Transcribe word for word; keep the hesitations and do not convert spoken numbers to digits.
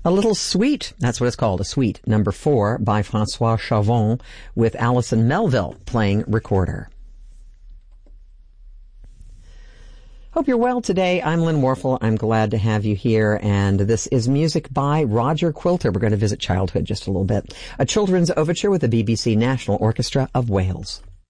A little suite, that's what it's called, a suite, number four by Francois Chavon with Alison Melville playing recorder. Hope you're well today. I'm Lynn Warfel. I'm glad to have you here, and this is music by Roger Quilter. We're going to visit childhood just a little bit. A children's overture with the B B C National Orchestra of Wales.